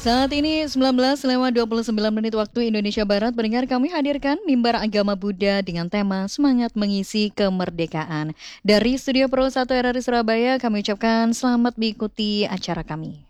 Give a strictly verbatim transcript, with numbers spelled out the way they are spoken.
Saat ini sembilan belas lewat dua puluh sembilan menit waktu Indonesia Barat. Pendengar, kami hadirkan mimbar agama Buddha dengan tema Semangat Mengisi Kemerdekaan. Dari Studio Pro satu R R I Surabaya, kami ucapkan selamat mengikuti acara kami.